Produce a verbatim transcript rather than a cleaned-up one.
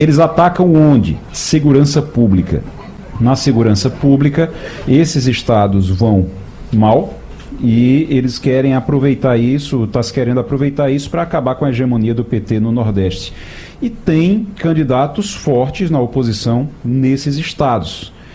Eles atacam onde? Segurança pública. Na segurança pública, esses estados vão mal e eles querem aproveitar isso, está se querendo aproveitar isso para acabar com a hegemonia do P T no Nordeste. E tem candidatos fortes na oposição nesses estados.